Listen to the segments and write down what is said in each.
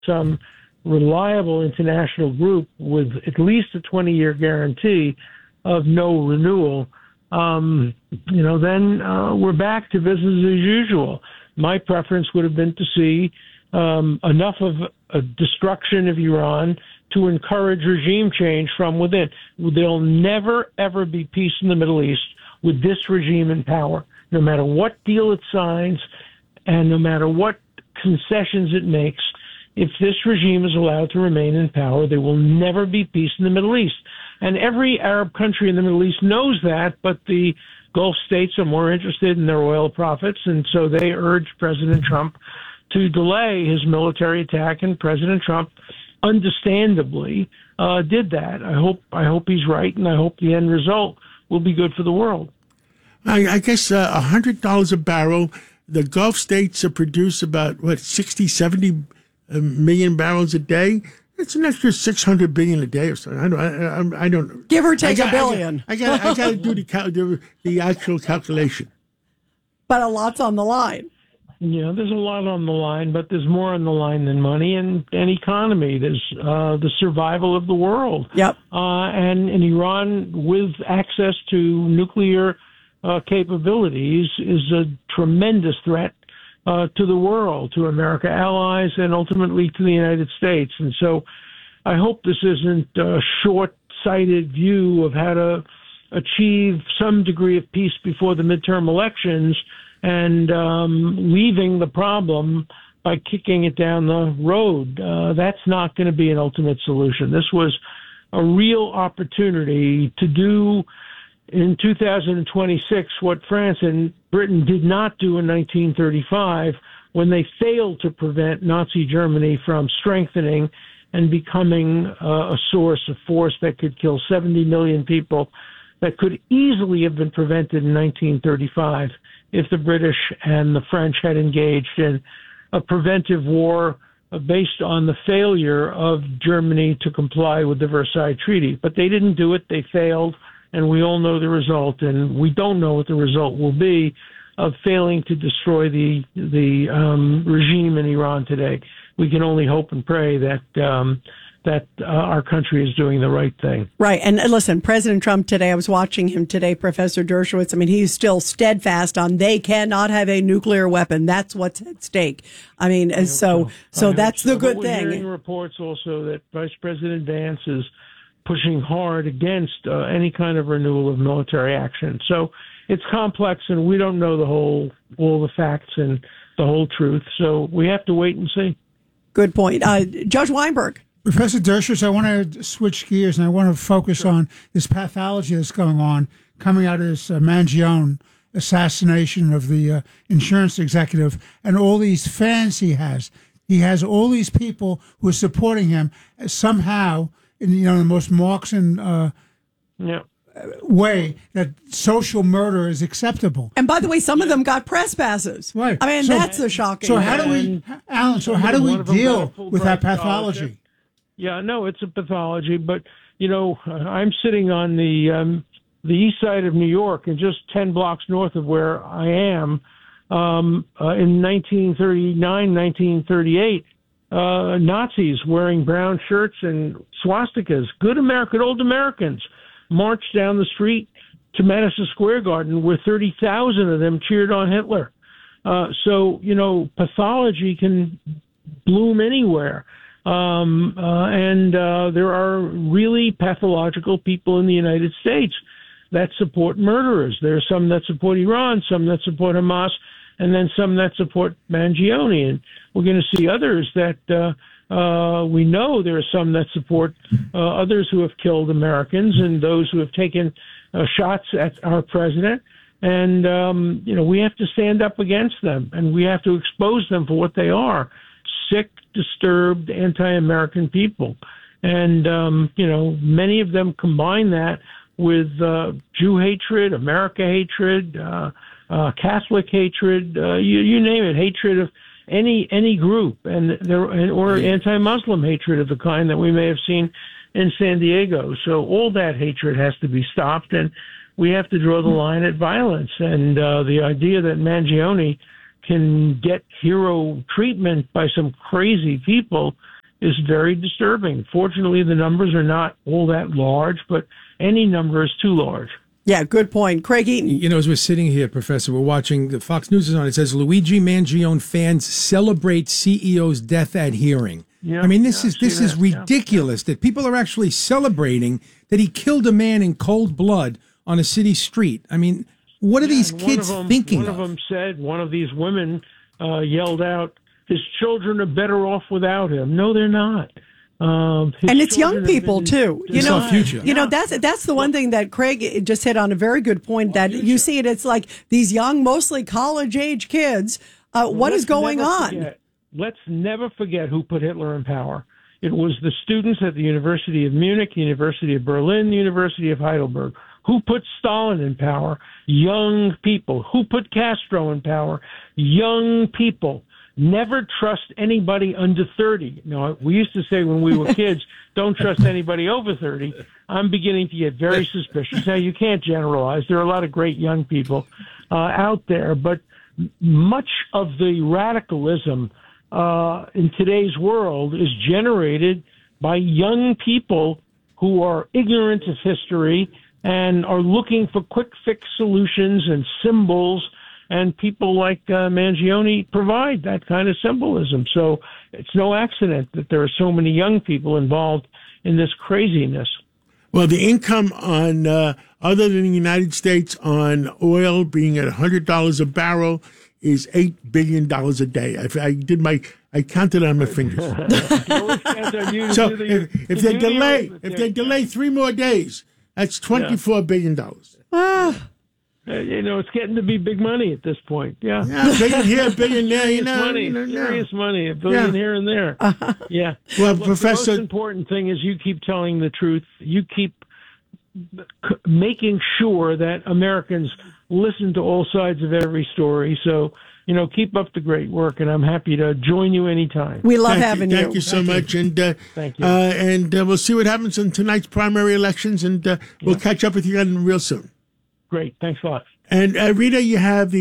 some reliable international group with at least a 20-year guarantee of no renewal, then we're back to business as usual. My preference would have been to see enough of a destruction of Iran to encourage regime change from within. There'll never, ever be peace in the Middle East with this regime in power, no matter what deal it signs and no matter what concessions it makes. If this regime is allowed to remain in power, there will never be peace in the Middle East. And every Arab country in the Middle East knows that, but the Gulf states are more interested in their oil profits, and so they urged President Trump to delay his military attack, and President Trump understandably did that. I hope he's right, and I hope the end result will be good for the world. I guess $100 a barrel. The Gulf states produce about 60, 70 million barrels a day. It's an extra 600 billion a day or something. I don't. Give or take a billion. I got to do the actual calculation. But a lot's on the line. Yeah, there's a lot on the line, but there's more on the line than money and economy. There's the survival of the world. Yep. And Iran, with access to nuclear capabilities, is a tremendous threat to the world, to America allies, and ultimately to the United States. And so I hope this isn't a short-sighted view of how to achieve some degree of peace before the midterm elections and leaving the problem by kicking it down the road. That's not going to be an ultimate solution. This was a real opportunity to do in 2026 what France and Britain did not do in 1935 when they failed to prevent Nazi Germany from strengthening and becoming a source of force that could kill 70 million people, that could easily have been prevented in 1935 if the British and the French had engaged in a preventive war based on the failure of Germany to comply with the Versailles Treaty. But they didn't do it. They failed, and we all know the result, and we don't know what the result will be of failing to destroy the regime in Iran today. We can only hope and pray that our country is doing the right thing. Right. And listen, President Trump today, I was watching him today, Professor Dershowitz. I mean, he's still steadfast on they cannot have a nuclear weapon. That's what's at stake. I mean, so that's the good thing. We're hearing reports also that Vice President Vance is pushing hard against any kind of renewal of military action. So it's complex, and we don't know all the facts and the whole truth. So we have to wait and see. Good point. Judge Weinberg. Professor Dershowitz, I want to switch gears and I want to focus on this pathology that's going on, coming out of this Mangione assassination of the insurance executive and all these fans he has. He has all these people who are supporting him somehow in the most Marxian way that social murder is acceptable. And by the way, some of them got press passes. Right. I mean, that's the shocking. So how do we, Alan? So how do we deal with that pathology? Yeah, no, it's a pathology, but I'm sitting on the east side of New York, and just 10 blocks north of where I am. In 1939, 1938, Nazis wearing brown shirts and swastikas, good old Americans, marched down the street to Madison Square Garden, where 30,000 of them cheered on Hitler. So pathology can bloom anywhere. And there are really pathological people in the United States that support murderers. There are some that support Iran, some that support Hamas, and then some that support Mangione. And we're going to see others that we know there are some that support others who have killed Americans and those who have taken shots at our president. And, we have to stand up against them, and we have to expose them for what they are: sick, disturbed, anti-American people. And, many of them combine that with Jew hatred, America hatred, Catholic hatred, you name it, hatred of any group, or anti-Muslim hatred of the kind that we may have seen in San Diego. So all that hatred has to be stopped, and we have to draw the line at violence. And the idea that Mangione can get hero treatment by some crazy people is very disturbing. Fortunately, the numbers are not all that large, but any number is too large. Yeah, good point. Craig Eaton. You know, as we're sitting here, Professor, we're watching, the Fox News is on. It says Luigi Mangione fans celebrate CEO's death at hearing. Yeah, I mean, this is ridiculous that people are actually celebrating that he killed a man in cold blood on a city street. I mean, what are these kids thinking of? One of them said, one of these women yelled out, his children are better off without him. No, they're not. And it's young people too. You know, future. You know, that's the one thing that Craig just hit on, a very good point, that you see it. It's like these young, mostly college age kids. What is going on? Let's never forget who put Hitler in power. It was the students at the University of Munich, the University of Berlin, the University of Heidelberg. Who put Stalin in power? Young people. Who put Castro in power? Young people. Never trust anybody under 30. Now, we used to say when we were kids, don't trust anybody over 30. I'm beginning to get very suspicious. Now, you can't generalize. There are a lot of great young people out there, but much of the radicalism in today's world is generated by young people who are ignorant of history and are looking for quick fix solutions and symbols. And people like Mangione provide that kind of symbolism. So it's no accident that there are so many young people involved in this craziness. Well, the income on, other than the United States, on oil being at $100 a barrel is $8 billion a day. I counted on my fingers. So if they delay 3 more days, that's $24 billion. You know, it's getting to be big money at this point. Yeah, billion here, billion there. Serious money, $1 billion here and there. Yeah. Well, look, Professor, the most important thing is you keep telling the truth. You keep making sure that Americans listen to all sides of every story. So, you know, keep up the great work, and I'm happy to join you anytime. We love having you. Thank you so much, and thank you. And we'll see what happens in tonight's primary elections, and we'll catch up with you again real soon. Great. Thanks a lot. And Rita, you have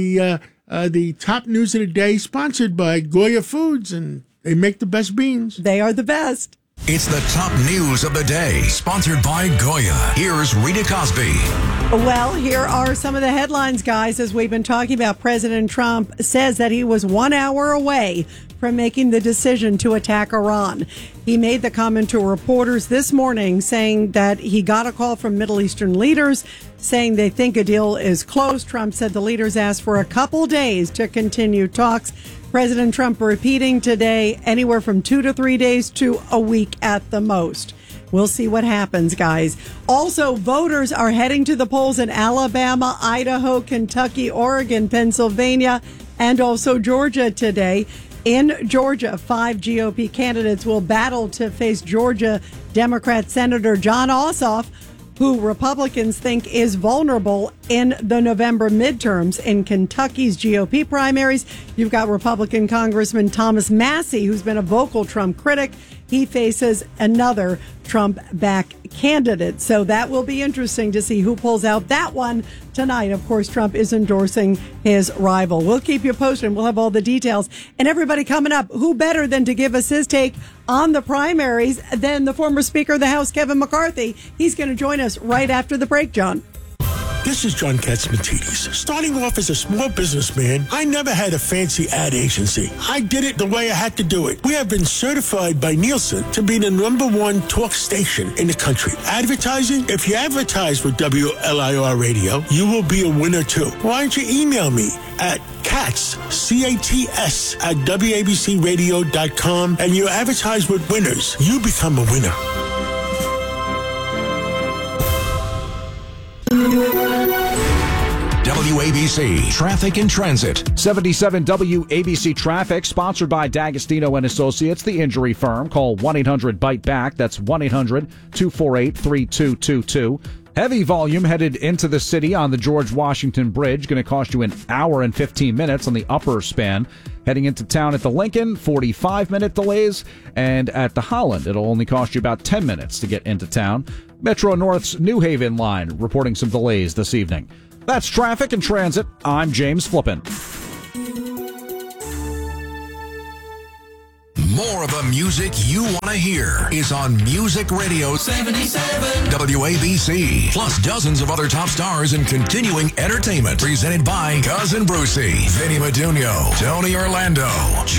the top news of the day, sponsored by Goya Foods, and they make the best beans. They are the best. It's the top news of the day, sponsored by Goya. Here's Rita Cosby. Well, here are some of the headlines, guys. As we've been talking about, President Trump says that he was 1 hour away from making the decision to attack Iran. He made the comment to reporters this morning saying that he got a call from Middle Eastern leaders saying they think a deal is close. Trump said the leaders asked for a couple days to continue talks. President Trump repeating today anywhere from 2 to 3 days to a week at the most. We'll see what happens, guys. Also, voters are heading to the polls in Alabama, Idaho, Kentucky, Oregon, Pennsylvania, and also Georgia today. In Georgia, 5 GOP candidates will battle to face Georgia Democrat Senator Jon Ossoff, who Republicans think is vulnerable in the November midterms. In Kentucky's GOP primaries, you've got Republican Congressman Thomas Massie, who's been a vocal Trump critic. He faces another Trump-backed candidate. So that will be interesting to see who pulls out that one tonight. Of course, Trump is endorsing his rival. We'll keep you posted, and we'll have all the details. And everybody coming up, who better than to give us his take on the primaries than the former Speaker of the House, Kevin McCarthy. He's going to join us right after the break, John. This is John Katzmatidis. Starting off as a small businessman, I never had a fancy ad agency. I did it the way I had to do it. We have been certified by Nielsen to be the #1 talk station in the country. Advertising? If you advertise with WLIR Radio, you will be a winner too. Why don't you email me at Katz, C-A-T-S, at WABCRadio.com, and you advertise with winners. You become a winner. WABC Traffic and Transit. 77 WABC Traffic, sponsored by D'Agostino and Associates, the injury firm. Call 1-800-BITE-BACK. That's 1-800-248-3222. Heavy volume headed into the city on the George Washington Bridge. Going to cost you an hour and 15 minutes on the upper span. Heading into town at the Lincoln, 45-minute delays. And at the Holland, it'll only cost you about 10 minutes to get into town. Metro North's New Haven line reporting some delays this evening. That's Traffic and Transit. I'm James Flippin. More More of the music you want to hear is on Music Radio 77 WABC. Plus dozens of other top stars and continuing entertainment presented by Cousin Brucey, Vinny Madunio, Tony Orlando,